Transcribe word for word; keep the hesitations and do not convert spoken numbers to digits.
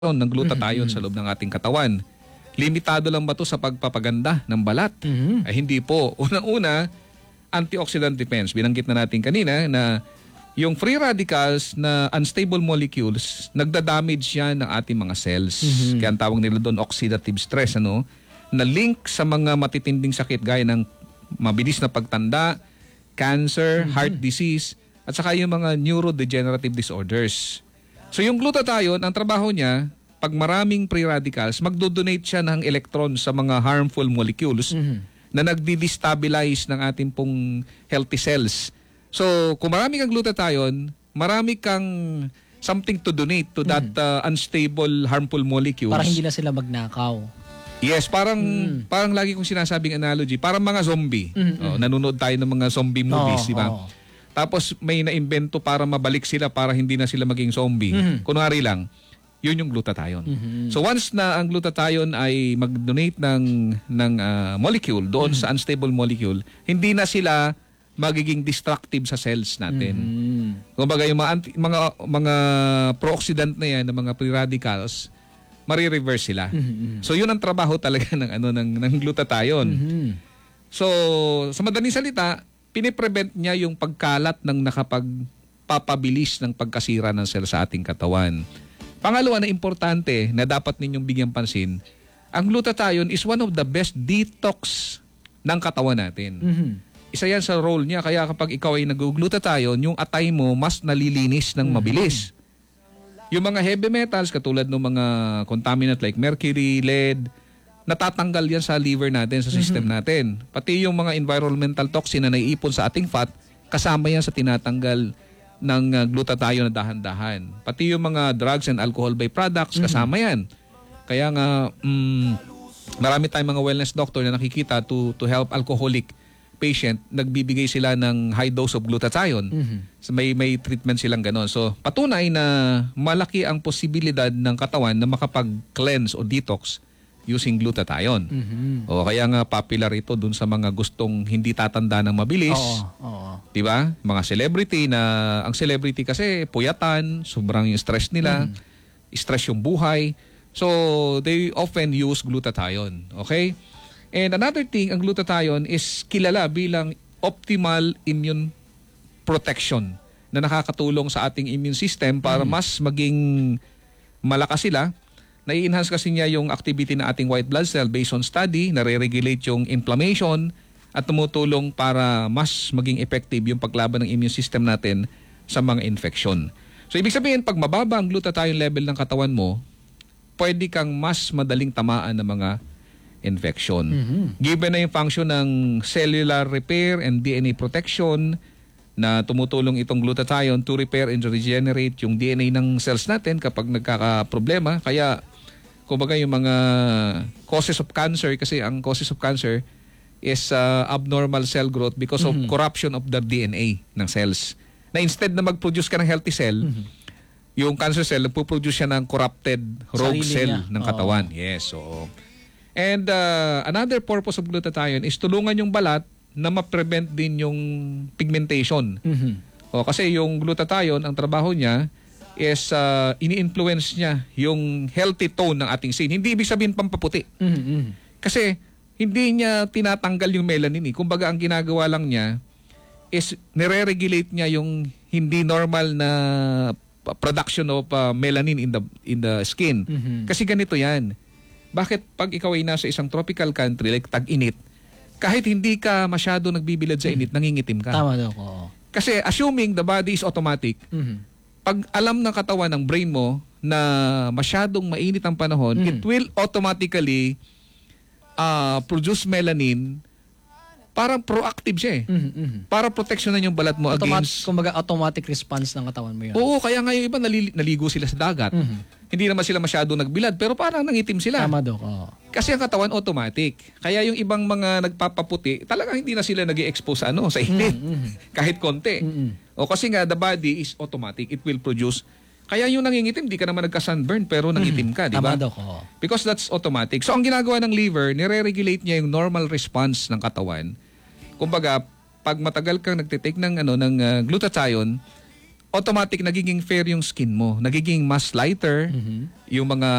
ng glutathione Mm-hmm. sa loob ng ating katawan. Limitado lang ba ito sa pagpapaganda ng balat? Mm-hmm. Ay hindi po. Unang-una, antioxidant defense. Binanggit na natin kanina na yung free radicals na unstable molecules, nagda-damage yan ng ating mga cells. Mm-hmm. Kaya ang tawag nila doon oxidative stress, ano? Na link sa mga matitinding sakit gaya ng mabilis na pagtanda, cancer, Mm-hmm. heart disease, at saka yung mga neurodegenerative disorders. So yung glutathione, ang trabaho niya, pag maraming free radicals, magdodonate siya ng electron sa mga harmful molecules Mm-hmm. na nagdi-destabilize ng ating pong healthy cells. So kung marami kang glutathione, marami kang something to donate to that uh, unstable harmful molecules. Para hindi na sila magnakaw. Yes, parang Mm. parang lagi kong sinasabing analogy, parang mga zombie. Mm-mm. Oh, nanonood tayo ng mga zombie movies, Oo, di ba? oo. Tapos may naimbento para mabalik sila para hindi na sila maging zombie. Mhm. Kunwari lang, yun yung glutathione. Mhm. So once na ang glutathione ay mag-donate ng ng ah, molecule doon sa unstable molecule, hindi na sila magiging destructive sa cells natin. Mhm. Kumbaga yung mga anti- mga mga pro-oxidant na yan, ng mga free radicals, mari-reverse sila. Mhm. So yun ang trabaho talaga ng ano ng ng glutathione. Mhm. So sa madaling salita, piniprevent niya yung pagkalat ng nakapagpapabilis ng pagkasira ng cell sa ating katawan. Pangalawa na importante na dapat ninyong bigyan pansin, ang glutathione is one of the best detox ng katawan natin. Mhm. Isa yan sa role niya, kaya kapag ikaw ay nag-glutathione, yung atay mo mas nalilinis ng mabilis. Yung mga heavy metals katulad ng mga contaminant like mercury, lead, natatanggal yan sa liver natin, sa system natin. Pati yung mga environmental toxin na naiipon sa ating fat, kasama yan sa tinatanggal ng uh, glutathione na dahan-dahan. Pati yung mga drugs and alcohol byproducts, kasama yan. Kaya nga, mm, marami tayong mga wellness doctor na nakikita to, to help alcoholic patient, nagbibigay sila ng high dose of glutathione. Mhm. So may may treatment silang ganon. So patunay na malaki ang posibilidad ng katawan na makapag-cleanse o detox using glutathione. Mhm. O kaya nga popular ito dun sa mga gustong hindi tatanda ng mabilis. Oo, oo. 'Di ba? Mga celebrity na ang celebrity kasi puyatan, sobrang yung stress nila, stress yung buhay. So they often use glutathione, okay? And another thing, ang glutathione is kilala bilang optimal immune protection na nakakatulong sa ating immune system para mas maging malakas sila. Nai-enhance kasi niya yung activity ng ating white blood cell based on study, nare-regulate yung inflammation at tumutulong para mas maging effective yung paglaban ng immune system natin sa mga infection. So ibig sabihin, pag mababa ang glutathione level ng katawan mo, pwede kang mas madaling tamaan ng mga infection. Mhm. Given na yung function ng cellular repair and D N A protection na tumutulong itong glutathione to repair and regenerate yung D N A ng cells natin kapag nagkakaproblema. Kaya, kumbaga yung mga causes of cancer, kasi ang causes of cancer is uh, abnormal cell growth because of corruption of the D N A ng cells. Na instead na mag-produce ka ng healthy cell, yung cancer cell, nagpo-produce siya ng corrupted rogue Sarili cell niya. ng katawan. Yes, oo. And uh, another purpose of glutathione is tulungan yung balat na ma-prevent din yung pigmentation. Mhm. O, kasi yung glutathione, ang trabaho niya is uh, ini-influence niya yung healthy tone ng ating skin. Hindi ibig sabihin pampaputi. Mhm. Kasi hindi niya tinatanggal yung melanin. Eh. Kumbaga ang ginagawa lang niya is nire-regulate niya yung hindi normal na production of uh, melanin in the in the skin. Mhm. Kasi ganito yan. Bakit pag ikaw ay nasa isang tropical country like tag-init, kahit hindi ka masyado nagbibilad sa init, nangingitim ka. Tama daw ko. Kasi assuming the body is automatic, Mhm. pag alam ng katawan ng brain mo na masyadong mainit ang panahon, Mm. it will automatically uh, produce melanin. Parang proactive siya eh. Mhm. Mhm. Para proteksyonan yung balat mo Automatic, against... kumbaga automatic response ng katawan mo 'yun. Oo, kaya nga yung iba nalili- naligo sila sa dagat. Mhm. Hindi naman sila masyado nagbilad, pero parang nangitim sila. Tama daw ko. Kasi ang katawan automatic. Kaya yung ibang mga nagpapaputi, talagang hindi na sila nag-i-expose sa ano, sa init. Kahit konti. Mhm. O kasi nga the body is automatic. It will produce. Kaya yung nangingitim, di ka naman nagka-sunburn pero nangitim ka, di ba? Tama daw ko. Because that's automatic. So ang ginagawa ng liver, nire-regulate niya yung normal response ng katawan. Kumbaga, pag matagal kang nagtitake ng ano ng uh, glutathione, automatic nagiging fair yung skin mo. Nagiging mas lighter, Mhm. yung mga